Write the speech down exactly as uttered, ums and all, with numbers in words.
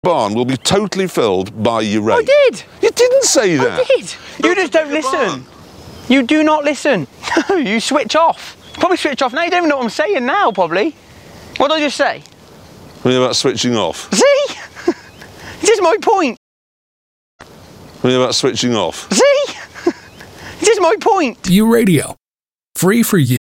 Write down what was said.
barn will be totally filled by your rate. I did. You didn't say that. I did. You just don't listen. You do not listen. No, you switch off. Probably switch off now. You don't even know what I'm saying now, probably. What did I just say? What about switching off? See? This is my point. What about switching off? See? This is my point. You Radio. Free for you.